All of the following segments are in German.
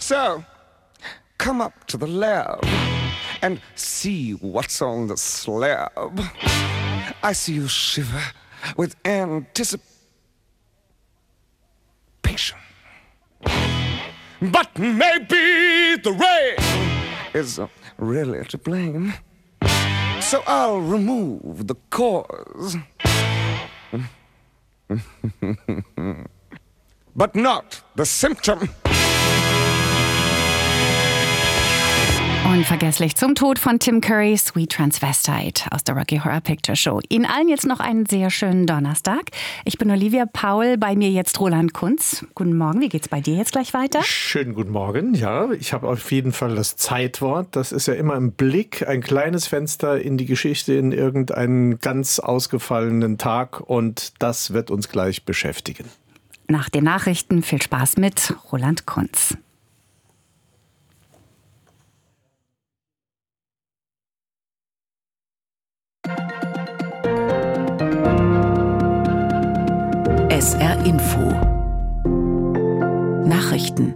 So, come up to the lab and see what's on the slab. I see you shiver with anticipation. But maybe the rain is really to blame. So I'll remove the cause. But not the symptom. Unvergesslich zum Tod von Tim Curry, Sweet Transvestite aus der Rocky Horror Picture Show. Ihnen allen jetzt noch einen sehr schönen Donnerstag. Ich bin Olivia Paul, bei mir jetzt Roland Kunz. Guten Morgen, wie geht's bei dir jetzt gleich weiter? Schönen guten Morgen, ja. Ich habe auf jeden Fall das Zeitwort. Das ist ja immer im Blick, ein kleines Fenster in die Geschichte, in irgendeinen ganz ausgefallenen Tag. Und das wird uns gleich beschäftigen. Nach den Nachrichten viel Spaß mit Roland Kunz. SR Info Nachrichten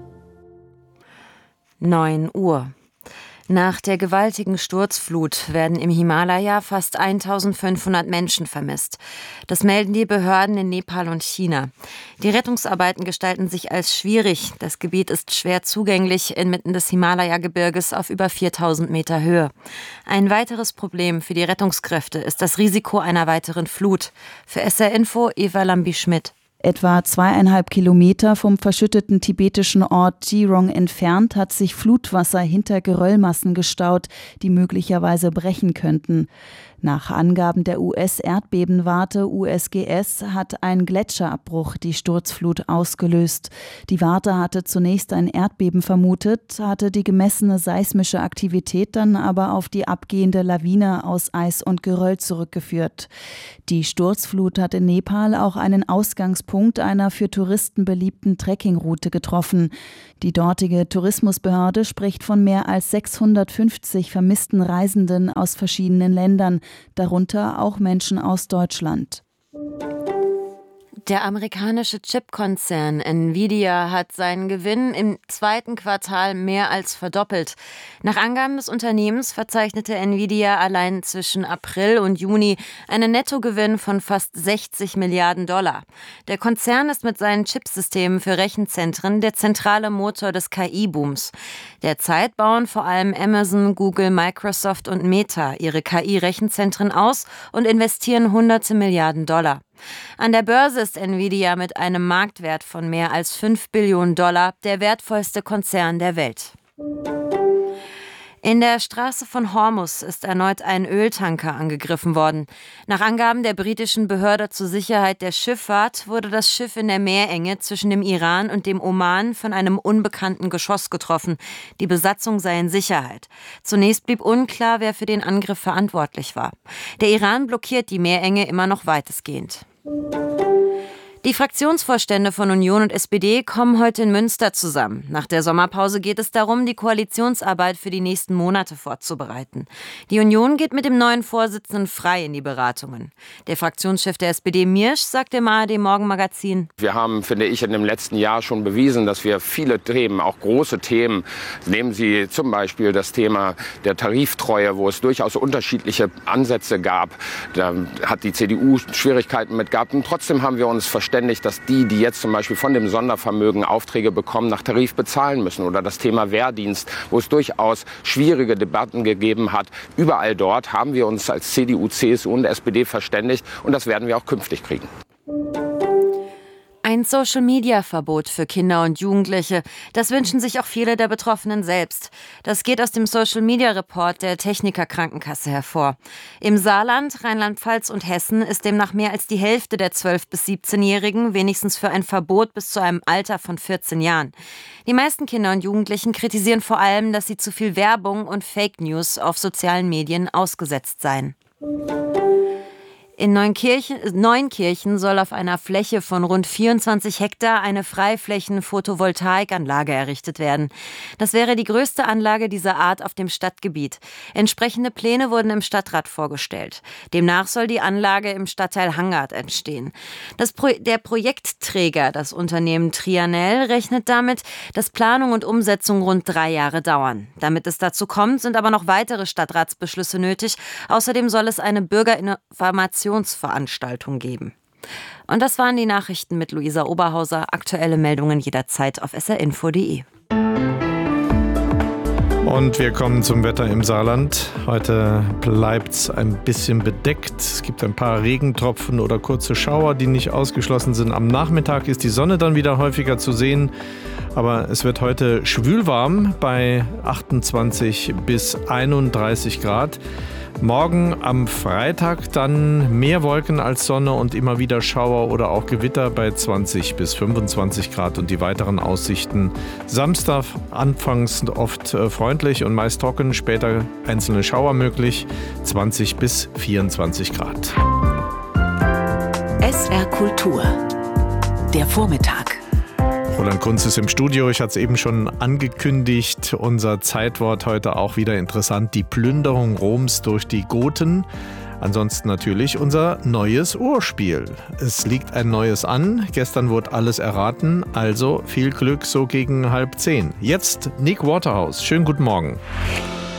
9 Uhr. Nach der gewaltigen Sturzflut werden im Himalaya fast 1500 Menschen vermisst. Das melden die Behörden in Nepal und China. Die Rettungsarbeiten gestalten sich als schwierig. Das Gebiet ist schwer zugänglich inmitten des Himalaya-Gebirges auf über 4000 Meter Höhe. Ein weiteres Problem für die Rettungskräfte ist das Risiko einer weiteren Flut. Für SR Info Eva Lambi-Schmidt. Etwa 2,5 Kilometer vom verschütteten tibetischen Ort Jirong entfernt hat sich Flutwasser hinter Geröllmassen gestaut, die möglicherweise brechen könnten. Nach Angaben der US-Erdbebenwarte USGS hat ein Gletscherabbruch die Sturzflut ausgelöst. Die Warte hatte zunächst ein Erdbeben vermutet, hatte die gemessene seismische Aktivität dann aber auf die abgehende Lawine aus Eis und Geröll zurückgeführt. Die Sturzflut hat in Nepal auch einen Ausgangspunkt einer für Touristen beliebten Trekkingroute getroffen. Die dortige Tourismusbehörde spricht von mehr als 650 vermissten Reisenden aus verschiedenen Ländern, darunter auch Menschen aus Deutschland. Der amerikanische Chipkonzern Nvidia hat seinen Gewinn im zweiten Quartal mehr als verdoppelt. Nach Angaben des Unternehmens verzeichnete Nvidia allein zwischen April und Juni einen Nettogewinn von fast 60 Milliarden $. Der Konzern ist mit seinen Chipsystemen für Rechenzentren der zentrale Motor des KI-Booms. Derzeit bauen vor allem Amazon, Google, Microsoft und Meta ihre KI-Rechenzentren aus und investieren hunderte Milliarden $. An der Börse ist Nvidia mit einem Marktwert von mehr als 5 Billionen $ der wertvollste Konzern der Welt. In der Straße von Hormuz ist erneut ein Öltanker angegriffen worden. Nach Angaben der britischen Behörde zur Sicherheit der Schifffahrt wurde das Schiff in der Meerenge zwischen dem Iran und dem Oman von einem unbekannten Geschoss getroffen. Die Besatzung sei in Sicherheit. Zunächst blieb unklar, wer für den Angriff verantwortlich war. Der Iran blockiert die Meerenge immer noch weitestgehend. Die Fraktionsvorstände von Union und SPD kommen heute in Münster zusammen. Nach der Sommerpause geht es darum, die Koalitionsarbeit für die nächsten Monate vorzubereiten. Die Union geht mit dem neuen Vorsitzenden Frey in die Beratungen. Der Fraktionschef der SPD, Miersch, sagt dem ARD-Morgenmagazin: Wir haben, finde ich, in dem letzten Jahr schon bewiesen, dass wir viele Themen, auch große Themen, nehmen Sie zum Beispiel das Thema der Tariftreue, wo es durchaus unterschiedliche Ansätze gab. Da hat die CDU Schwierigkeiten mit gehabt. Und trotzdem haben wir uns verständigt, dass die jetzt zum Beispiel von dem Sondervermögen Aufträge bekommen, nach Tarif bezahlen müssen. Oder das Thema Wehrdienst, wo es durchaus schwierige Debatten gegeben hat. Überall dort haben wir uns als CDU, CSU und SPD verständigt. Und das werden wir auch künftig kriegen. Ein Social-Media-Verbot für Kinder und Jugendliche, das wünschen sich auch viele der Betroffenen selbst. Das geht aus dem Social-Media-Report der Techniker Krankenkasse hervor. Im Saarland, Rheinland-Pfalz und Hessen ist demnach mehr als die Hälfte der 12- bis 17-Jährigen wenigstens für ein Verbot bis zu einem Alter von 14 Jahren. Die meisten Kinder und Jugendlichen kritisieren vor allem, dass sie zu viel Werbung und Fake News auf sozialen Medien ausgesetzt seien. In Neunkirchen soll auf einer Fläche von rund 24 Hektar eine Freiflächen-Photovoltaikanlage errichtet werden. Das wäre die größte Anlage dieser Art auf dem Stadtgebiet. Entsprechende Pläne wurden im Stadtrat vorgestellt. Demnach soll die Anlage im Stadtteil Hangard entstehen. Der Projektträger, das Unternehmen Trianel, rechnet damit, dass Planung und Umsetzung rund 3 Jahre dauern. Damit es dazu kommt, sind aber noch weitere Stadtratsbeschlüsse nötig. Außerdem soll es eine Bürgerinformationsveranstaltung geben. Und das waren die Nachrichten mit Luisa Oberhauser. Aktuelle Meldungen jederzeit auf srinfo.de. Und wir kommen zum Wetter im Saarland. Heute bleibt es ein bisschen bedeckt. Es gibt ein paar Regentropfen oder kurze Schauer, die nicht ausgeschlossen sind. Am Nachmittag ist die Sonne dann wieder häufiger zu sehen. Aber es wird heute schwülwarm bei 28 bis 31 Grad. Morgen am Freitag dann mehr Wolken als Sonne und immer wieder Schauer oder auch Gewitter bei 20 bis 25 Grad und die weiteren Aussichten. Samstag anfangs oft freundlich und meist trocken, später einzelne Schauer möglich, 20 bis 24 Grad. SR Kultur, der Vormittag. Roland Kunz ist im Studio, ich hatte es eben schon angekündigt, unser Zeitwort heute auch wieder interessant, die Plünderung Roms durch die Goten. Ansonsten natürlich unser neues Urspiel. Es liegt ein neues an, gestern wurde alles erraten, also viel Glück so gegen 9:30. Jetzt Nick Waterhouse, schönen guten Morgen.